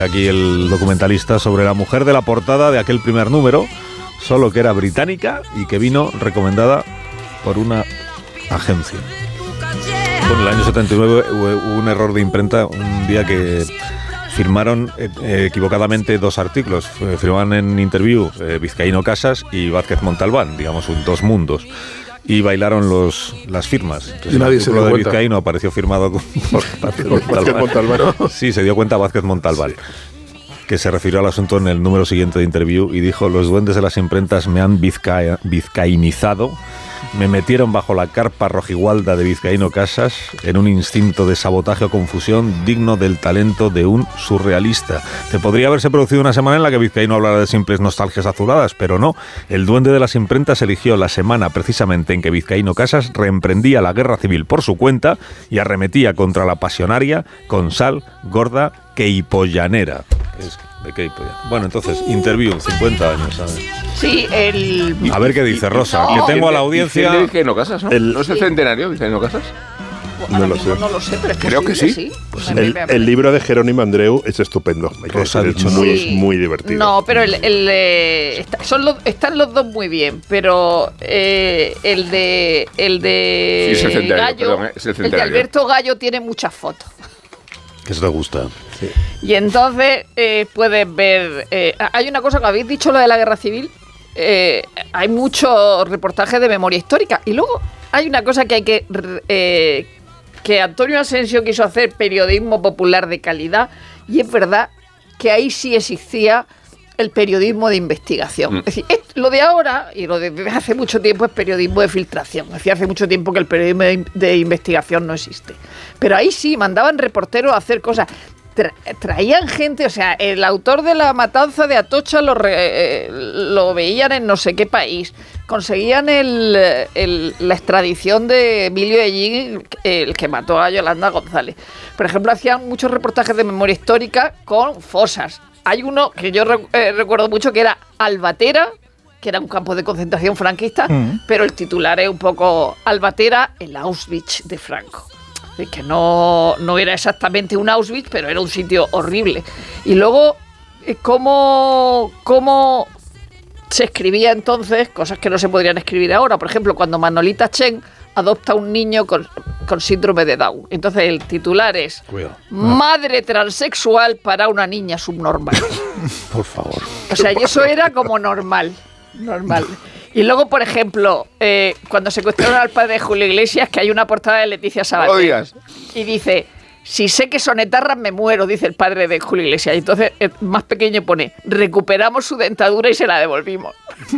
Aquí el documentalista sobre la mujer de la portada de aquel primer número, solo que era británica y que vino recomendada por una agencia. Bueno, en el año 79 hubo un error de imprenta, un día que firmaron equivocadamente dos artículos. Firmaban en Interview Vizcaíno Casas y Vázquez Montalbán, digamos, dos mundos. Y bailaron las firmas. Entonces, y nadie se dio de cuenta. Vizcaíno apareció firmado por Vázquez Montalbán. Sí, se dio cuenta Vázquez Montalbán, que se refirió al asunto en el número siguiente de Interview y dijo: los duendes de las imprentas me han vizcainizado, me metieron bajo la carpa rojigualda de Vizcaíno Casas en un instinto de sabotaje o confusión digno del talento de un surrealista. Te podría haberse producido una semana en la que Vizcaíno hablara de simples nostalgias azuladas, pero no. El duende de las imprentas eligió la semana precisamente en que Vizcaíno Casas reemprendía la guerra civil por su cuenta y arremetía contra la pasionaria con sal gorda queipollanera. ¿De qué? Bueno, entonces, Interview, 50 años, ¿sabes? Sí, A ver qué dice Rosa, No. que tengo a la audiencia... Vizcaíno Casas, ¿no? ¿No es el centenario Vizcaíno Casas? Ahora No lo mismo sé. No lo sé, pero es Creo que posible, sí. Pues El libro de Jerónimo Andreu es estupendo. Rosa ha dicho, es muy, sí. muy divertido. No, pero están los dos muy bien, pero el de Sí, es el centenario, Gallo, perdón, es el el de centenario. Alberto Gallo tiene muchas fotos. Que eso te gusta. Y entonces puedes ver... hay una cosa que habéis dicho, lo de la guerra civil. Hay muchos reportajes de memoria histórica. Y luego hay una cosa que hay que Antonio Asensio quiso hacer periodismo popular de calidad. Y es verdad que ahí sí existía el periodismo de investigación. Es decir, lo de ahora y lo de hace mucho tiempo es periodismo de filtración. Es decir, hace mucho tiempo que el periodismo de investigación no existe. Pero ahí sí, mandaban reporteros a hacer cosas. Traían gente, o sea, el autor de la matanza de Atocha lo veían en no sé qué país. Conseguían la extradición de Emilio Ellín, el que mató a Yolanda González. Por ejemplo, hacían muchos reportajes de memoria histórica con fosas. Hay uno que yo recuerdo mucho que era Albatera, que era un campo de concentración franquista, pero el titular es un poco Albatera, el Auschwitz de Franco. Que no era exactamente un Auschwitz, pero era un sitio horrible. Y luego, ¿cómo se escribía entonces? Cosas que no se podrían escribir ahora. Por ejemplo, cuando Manolita Chen adopta a un niño con síndrome de Down. Entonces el titular es: Cuidado. madre transexual para una niña subnormal. Por favor. O sea, y eso era como normal. Y luego, por ejemplo, cuando secuestraron al padre de Julio Iglesias, que hay una portada de Leticia Sabater. No digas. Y dice: si sé que son etarras, me muero, dice el padre de Julio Iglesias. Y entonces, el más pequeño pone: recuperamos su dentadura y se la devolvimos.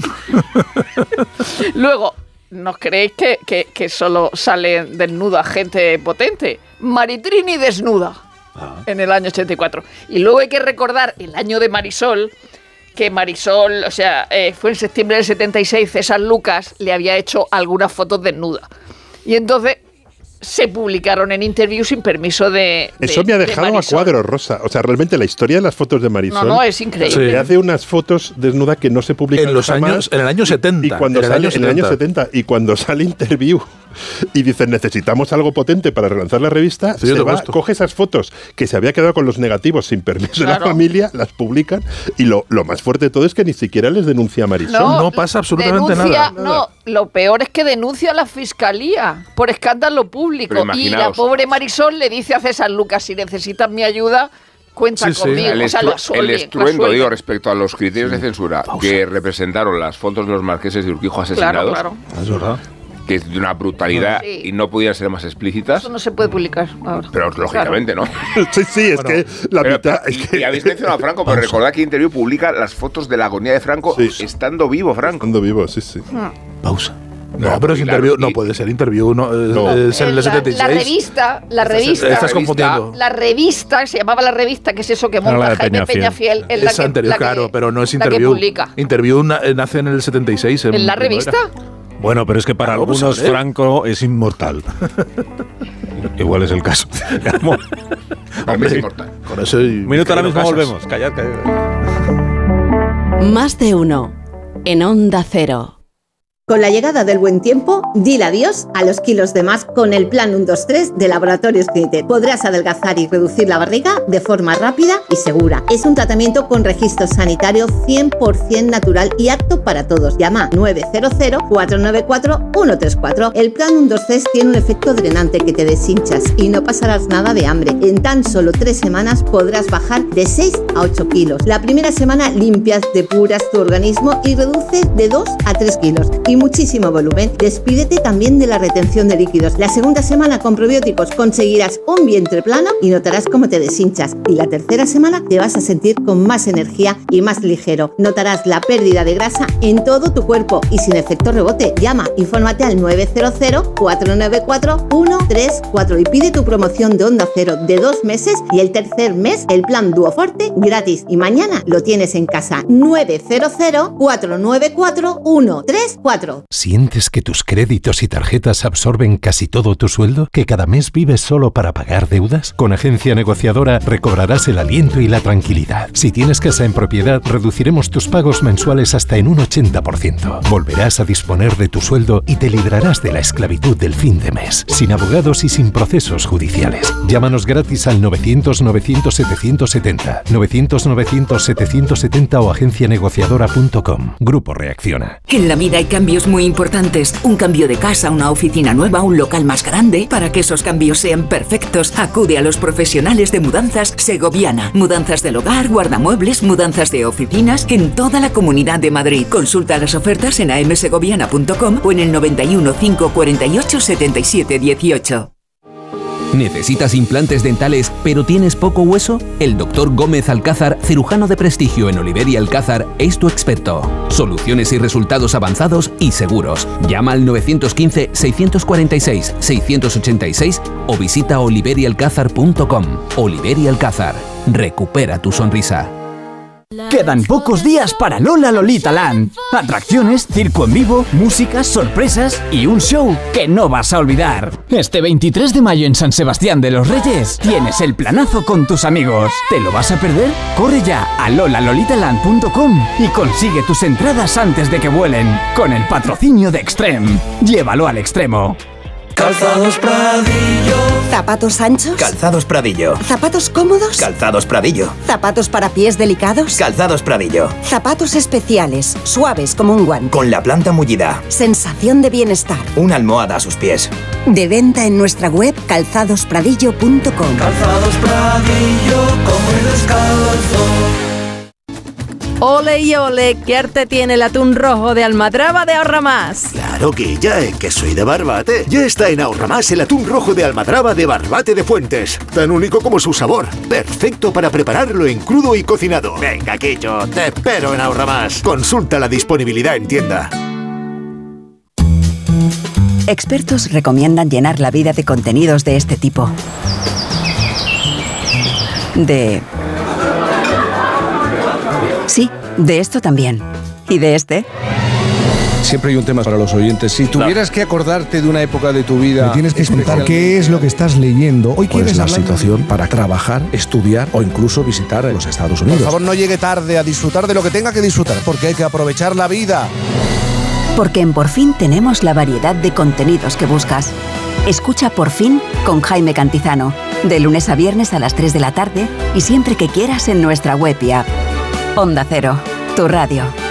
Luego, ¿no creéis que solo sale desnuda gente potente? Maritrini desnuda en el año 84. Y luego hay que recordar el año de Marisol, que Marisol, o sea, fue en septiembre del 76, César Lucas le había hecho algunas fotos desnuda. Y entonces se publicaron en Interview sin permiso de Eso me ha dejado a Marisol. cuadro, Rosa. O sea, realmente la historia de las fotos de Marisol... No, es increíble. Le hace unas fotos desnuda que no se publican En los jamás. años, en el año 70. Y cuando en el sale, año en el año 70, y cuando sale Interview y dicen necesitamos algo potente para relanzar la revista, Sí, yo se te va, gusto. coge esas fotos que se había quedado con los negativos sin permiso de la Claro. familia, las publican, y lo más fuerte de todo es que ni siquiera les denuncia a Marisol. No pasa absolutamente denuncia, nada. No, lo peor es que denuncia a la fiscalía por escándalo público. Pero Y la imaginaos. pobre Marisol le dice a César Lucas: si necesitas mi ayuda, cuenta Sí, sí. conmigo. El, O sea, el estruendo, digo, respecto a los criterios de censura que representaron las fotos de los marqueses de Urquijo asesinados, Claro. Es verdad. que es de una brutalidad Sí. y no podían ser más explícitas, Eso no se puede publicar ahora. pero lógicamente no. Sí, es que la Pero, mitad... es que- y habéis mencionado a Franco, pero recordad que Interview publica las fotos de la agonía de Franco Sí. estando vivo, Franco. Cuando vivo, sí. Pausa. No, No, pero es claro, Interview. y- No puede ser Interview. No, No. es en el 76. La revista. Estás confundiendo. La revista, se llamaba La Revista, que es eso que Era la monta de Jaime Peñafiel. Peñafiel. Es la Es que, anterior, la que- claro, pero no es la que Interview. publica. Interview nace en el 76. ¿En la primavera. revista? Bueno, pero es que para Claro, pues, algunos a ver. Franco es inmortal. Igual es el caso. Hombre, es inmortal. Con eso Un minuto, ahora mismo Casas. volvemos. Callad. Más de uno en Onda Cero. Con la llegada del buen tiempo, dile adiós a los kilos de más con el Plan 1-2-3 de Laboratorios Clinitet. Podrás adelgazar y reducir la barriga de forma rápida y segura. Es un tratamiento con registro sanitario 100% natural y apto para todos. Llama 900-494-134. El Plan 1-2-3 tiene un efecto drenante que te deshinchas y no pasarás nada de hambre. En tan solo 3 semanas podrás bajar de 6 a 8 kilos. La primera semana limpias, depuras tu organismo y reduces de 2 a 3 kilos. Y muchísimo volumen. Despídete también de la retención de líquidos. La segunda semana con probióticos conseguirás un vientre plano y notarás cómo te deshinchas. Y la tercera semana te vas a sentir con más energía y más ligero. Notarás la pérdida de grasa en todo tu cuerpo y sin efecto rebote. Llama, infórmate al 900-494-134 y pide tu promoción de Onda Cero de 2 meses y el tercer mes el plan Duoforte gratis. Y mañana lo tienes en casa. 900-494-134. ¿Sientes que tus créditos y tarjetas absorben casi todo tu sueldo? ¿Que cada mes vives solo para pagar deudas? Con Agencia Negociadora recobrarás el aliento y la tranquilidad. Si tienes casa en propiedad, reduciremos tus pagos mensuales hasta en un 80%. Volverás a disponer de tu sueldo y te librarás de la esclavitud del fin de mes, sin abogados y sin procesos judiciales. Llámanos gratis al 900-900-770, 900-900-770 o agencianegociadora.com. Grupo Reacciona. En la vida hay cambios muy importantes. Un cambio de casa, una oficina nueva, un local más grande. Para que esos cambios sean perfectos, acude a los profesionales de Mudanzas Segoviana. Mudanzas del hogar, guardamuebles, mudanzas de oficinas en toda la Comunidad de Madrid. Consulta las ofertas en amsegoviana.com o en el 91 548 77 18. ¿Necesitas implantes dentales pero tienes poco hueso? El Dr. Gómez Alcázar, cirujano de prestigio en Oliver y Alcázar, es tu experto. Soluciones y resultados avanzados y seguros. Llama al 915-646-686 o visita oliverialcázar.com. Oliver y Alcázar. Recupera tu sonrisa. Quedan pocos días para Lola Lolita Land. Atracciones, circo en vivo, música, sorpresas y un show que no vas a olvidar. Este 23 de mayo en San Sebastián de los Reyes tienes el planazo con tus amigos. ¿Te lo vas a perder? Corre ya a lolalolitaland.com y consigue tus entradas antes de que vuelen. Con el patrocinio de Extreme. Llévalo al extremo. Calzados Pradillo. ¿Zapatos anchos? Calzados Pradillo. ¿Zapatos cómodos? Calzados Pradillo. ¿Zapatos para pies delicados? Calzados Pradillo. Zapatos especiales, suaves como un guante. Con la planta mullida. Sensación de bienestar. Una almohada a sus pies. De venta en nuestra web calzadospradillo.com. Calzados Pradillo, como descalzo. Ole y ole, ¿qué arte tiene el atún rojo de Almadraba de Ahorra Más? Claro que ya, que soy de Barbate. Ya está en Ahorra Más el atún rojo de Almadraba de Barbate de Fuentes. Tan único como su sabor. Perfecto para prepararlo en crudo y cocinado. Venga, Quillo, te espero en Ahorra Más. Consulta la disponibilidad en tienda. Expertos recomiendan llenar la vida de contenidos de este tipo. Sí, de esto también. ¿Y de este? Siempre hay un tema para los oyentes. Si tuvieras que acordarte de una época de tu vida... Me tienes que contar qué es lo que estás leyendo. Hoy ¿cuál es la situación para trabajar, estudiar o incluso visitar los Estados Unidos? Por favor, no llegue tarde a disfrutar de lo que tenga que disfrutar, porque hay que aprovechar la vida. Porque en Por Fin tenemos la variedad de contenidos que buscas. Escucha Por Fin con Jaime Cantizano. De lunes a viernes a las 3 de la tarde y siempre que quieras en nuestra web y app. Onda Cero, tu radio.